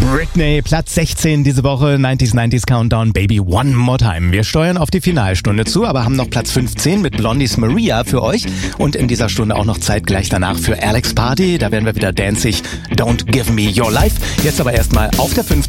Britney, Platz 16 diese Woche, 90s Countdown, Baby One More Time. Wir steuern auf die Finalstunde zu, aber haben noch Platz 15 mit Blondies Maria für euch. Und in dieser Stunde auch noch Zeit gleich danach für Alex Party. Da werden wir wieder danzig, Don't Give Me Your Life. Jetzt aber erstmal auf der 15.